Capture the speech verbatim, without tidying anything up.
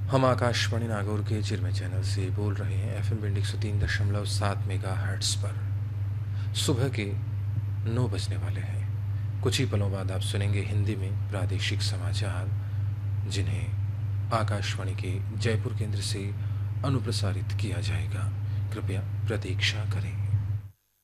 हम आकाशवाणी नागौर के चिरमे चैनल से बोल रहे हैं एफ एम बैंड एक सौ तीन दशमलव सात मेगा हर्ट्स पर। सुबह के नौ बजने वाले हैं। कुछ ही पलों बाद आप सुनेंगे हिंदी में प्रादेशिक समाचार, जिन्हें आकाशवाणी के जयपुर केंद्र से अनुप्रसारित किया जाएगा। कृपया प्रतीक्षा करें।